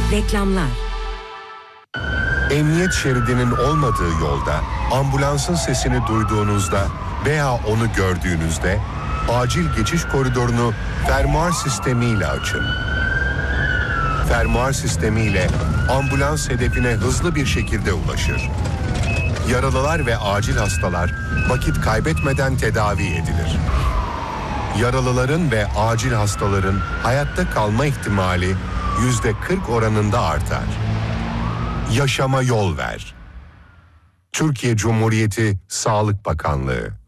Reklamlar. Emniyet şeridinin olmadığı yolda ambulansın sesini duyduğunuzda veya onu gördüğünüzde acil geçiş koridorunu fermuar sistemiyle açın. Fermuar sistemiyle ambulans hedefine hızlı bir şekilde ulaşır. Yaralılar ve acil hastalar vakit kaybetmeden tedavi edilir. Yaralıların ve acil hastaların hayatta kalma ihtimali %40 oranında artar. Yaşama yol ver. Türkiye Cumhuriyeti Sağlık Bakanlığı.